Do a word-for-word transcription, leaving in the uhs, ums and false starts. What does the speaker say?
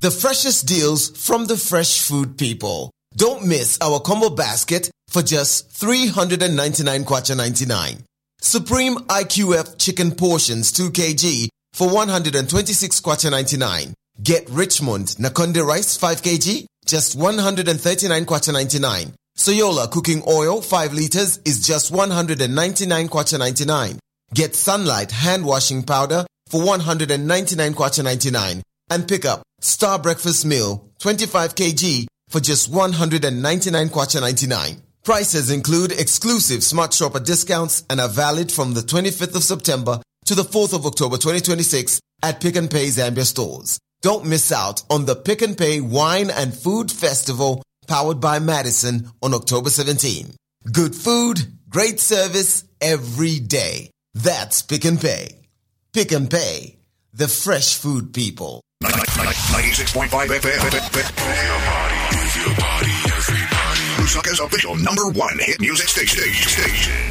The freshest deals from the fresh food people. Don't miss our combo basket for just three hundred ninety-nine kwacha ninety-nine. Supreme I Q F chicken portions two kilograms for one hundred twenty-six kwacha ninety-nine. Get Richmond Nakonde rice five kilograms, just one hundred thirty-nine kwacha ninety-nine. Soyola cooking oil five liters is just one hundred ninety-nine kwacha ninety-nine. Get Sunlight hand washing powder for one hundred ninety-nine kwacha ninety-nine. And pick up Star Breakfast Meal twenty-five kilograms for just one hundred ninety-nine kwacha ninety-nine. Prices include exclusive Smart Shopper discounts and are valid from the twenty-fifth of September to the fourth of October twenty twenty-six at Pick and Pay Zambia stores. Don't miss out on the Pick and Pay Wine and Food Festival powered by Madison on October seventeenth. Good food, great service every day. That's Pick and Pay. Pick and Pay, the fresh food people. ninety-six point five F M. Move your body, move your body, everybody. Lusaka's official number one hit music station. station.